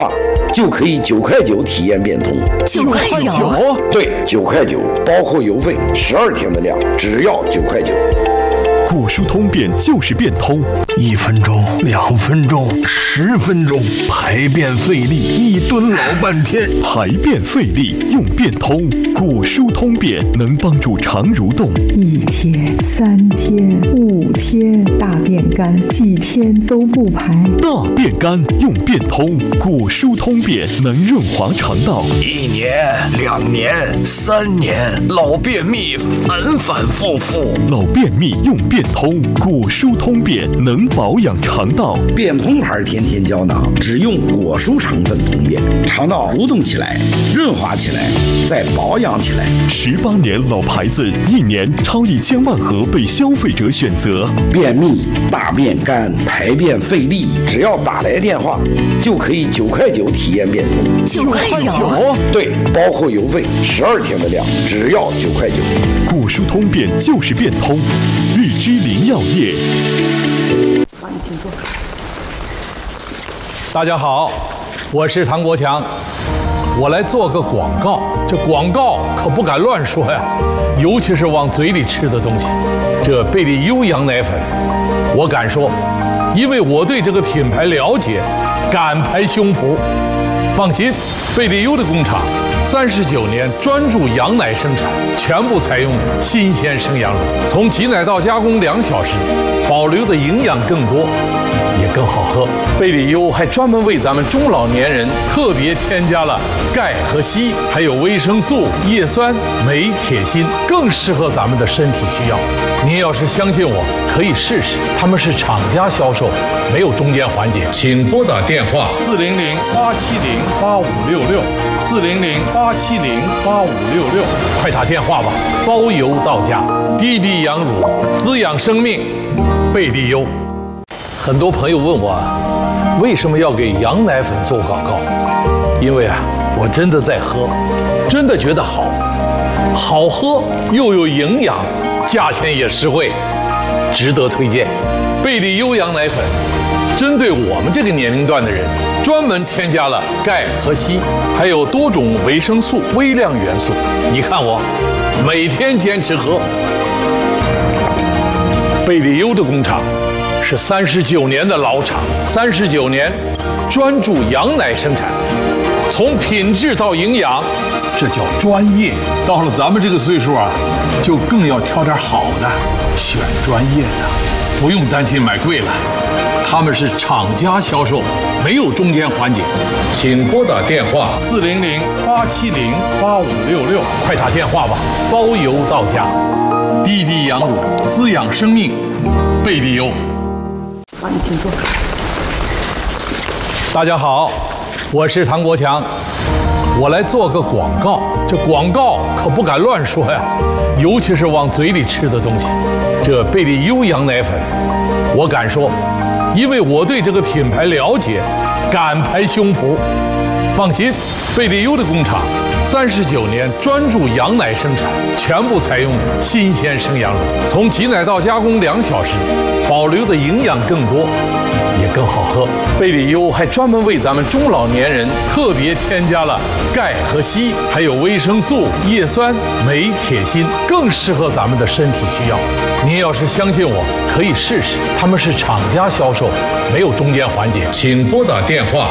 就可以9块9体验变通。 9块9？ 对，9块9，包括邮费，12天的量，只要9块9。 果蔬通便就是变通 ，1分钟、2分钟、10分钟，排便费力，1蹲老半天， 排便费力用变通，果蔬通便能帮助肠蠕动。 1天、3天、5天，大便干，几天都不排。 大便干用变通，果蔬通便能润滑肠道。 1年、2年、3年，老便秘反反复复， 老便秘用变通，果蔬通便能保养肠道。 变通牌天天胶囊，只用果蔬成分通便，肠道蠕动起来，润滑起来，再保养起来。 18年老牌子，1年超1000万盒被消费者选择。 便秘、大便干、排便费力，只要打来电话，就可以9块9体验变通。 9块9？ 对，包括邮费，12天的量，只要9块9。 果蔬通便就是变通，日之林药业。 请坐。 大家好，我是唐国强，我来做个广告。这广告可不敢乱说呀，尤其是往嘴里吃的东西。这贝利优羊奶粉，我敢说，因为我对这个品牌了解，敢拍胸脯。放心，贝利优的工厂39年专注羊奶生产，全部采用新鲜生羊乳，从挤奶到加工2小时，保留的营养更多，也更好喝。贝利优还专门为咱们中老年人特别添加了钙和硒，还有维生素、叶酸、镁、铁、锌，更适合咱们的身体需要。您要是相信我，可以试试。他们是厂家销售，没有中间环节。请拨打电话400-870-8566，400-870-8566，快打电话吧，包邮到家。滴滴羊乳，滋养生命，贝利优。很多朋友问我，为什么要给羊奶粉做广告？因为我真的在喝，真的觉得好喝又有营养，价钱也实惠，值得推荐。贝利优羊奶粉针对我们这个年龄段的人，专门添加了钙和硒，还有多种维生素、微量元素。你看我每天坚持喝。贝利优的工厂是39年的老厂，39年专注羊奶生产，从品质到营养，这叫专业。到了咱们这个岁数就更要挑点好的，选专业的，不用担心买贵了。他们是厂家销售，没有中间环节。请拨打电话400-870-8566，快打电话吧，包邮到家。滴滴羊乳，滋养生命，贝利优。 请坐。 大家好，我是唐国强，我来做个广告。这广告可不敢乱说呀，尤其是往嘴里吃的东西。这贝利优羊奶粉，我敢说，因为我对这个品牌了解，敢拍胸脯。放心，贝利优的工厂39年专注羊奶生产，全部采用新鲜生羊乳，从挤奶到加工2小时，保留的营养更多，也更好喝。贝利优还专门为咱们中老年人特别添加了钙和硒，还有维生素、叶酸、镁、铁、锌，更适合咱们的身体需要。您要是相信我，可以试试。他们是厂家销售，没有中间环节。请拨打电话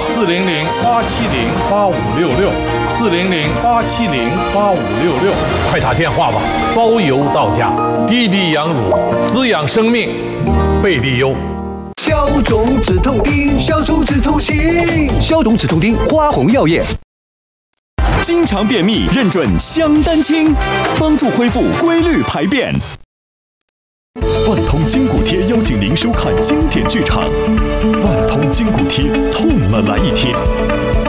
400-870-8566，400-870-8566，快打电话吧，包邮到家。滴滴羊乳，滋养生命，贝利优。 消肿止痛丁，消肿止痛行，消肿止痛丁，花红药业。 经常便秘，认准香丹清，帮助恢复规律排便。万通筋骨贴邀请您收看经典剧场，万通筋骨贴，痛了来一贴。